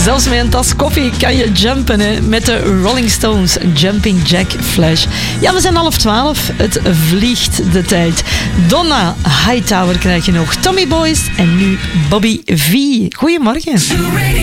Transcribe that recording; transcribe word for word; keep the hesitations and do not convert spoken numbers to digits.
Zelfs met een tas koffie kan je jumpen, hè? Met de Rolling Stones, Jumping Jack Flash. Ja, we zijn half twaalf. Het vliegt de tijd. Donna Hightower krijg je nog. Tommy Boyce en nu Bobby V. Goedemorgen.